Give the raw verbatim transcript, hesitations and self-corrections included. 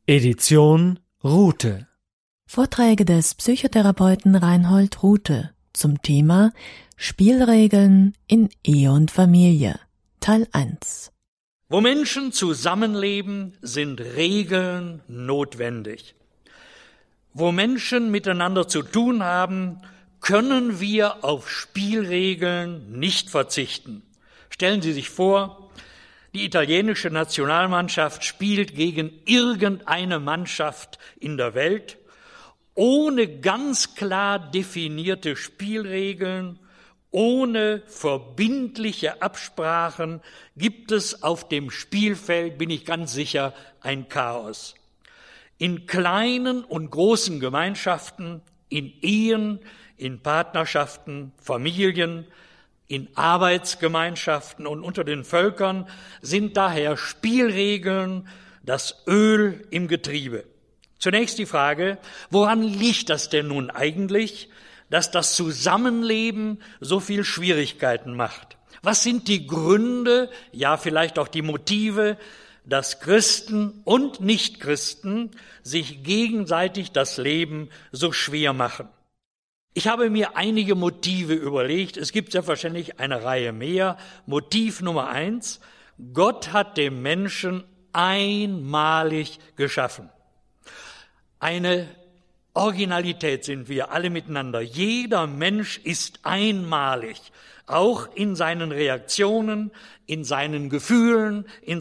Edition Rute. Vorträge des Psychotherapeuten Reinhold Rute zum Thema Spielregeln in Ehe und Familie, Teil eins. Wo Menschen zusammenleben, sind Regeln notwendig. Wo Menschen miteinander zu tun haben, können wir auf Spielregeln nicht verzichten. Stellen Sie sich vor, die italienische Nationalmannschaft spielt gegen irgendeine Mannschaft in der Welt ohne ganz klar definierte Spielregeln, ohne verbindliche Absprachen gibt es auf dem Spielfeld, bin ich ganz sicher, ein Chaos. In kleinen und großen Gemeinschaften, in Ehen, in Partnerschaften, Familien, in Arbeitsgemeinschaften und unter den Völkern sind daher Spielregeln das Öl im Getriebe. Zunächst die Frage, woran liegt das denn nun eigentlich, dass das Zusammenleben so viel Schwierigkeiten macht? Was sind die Gründe, ja vielleicht auch die Motive, dass Christen und Nichtchristen sich gegenseitig das Leben so schwer machen? Ich habe mir einige Motive überlegt. Es gibt selbstverständlich eine Reihe mehr. Motiv Nummer eins: Gott hat den Menschen einmalig geschaffen. Eine Originalität sind wir alle miteinander. Jeder Mensch ist einmalig, auch in seinen Reaktionen, in seinen Gefühlen, in